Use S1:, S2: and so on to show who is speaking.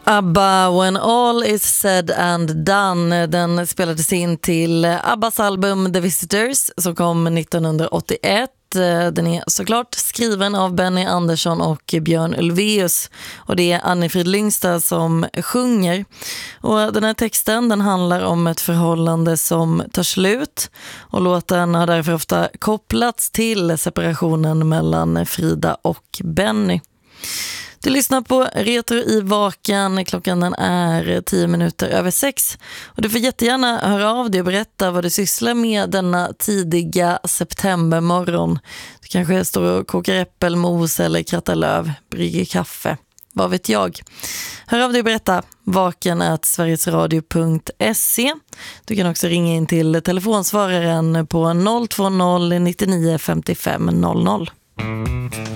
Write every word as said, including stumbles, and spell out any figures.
S1: ABBA, When All Is Said and Done, den spelades in till ABBAs album The Visitors som kom nittonhundraåttioett. Den är såklart skriven av Benny Andersson och Björn Ulvaeus och det är Anni-Frid Lyngstad som sjunger. Och den här texten den handlar om ett förhållande som tar slut och låten har därför ofta kopplats till separationen mellan Frida och Benny. Du lyssnar på Retro i Vaken, klockan den är tio minuter över sex och du får jättegärna höra av dig och berätta vad du sysslar med denna tidiga septembermorgon. Du kanske står och kokar äppelmos eller krattar löv, brygger kaffe, vad vet jag. Hör av dig och berätta, vaken at sverigesradio punkt se. Du kan också ringa in till telefonsvararen på noll två noll nio nio fem fem noll noll.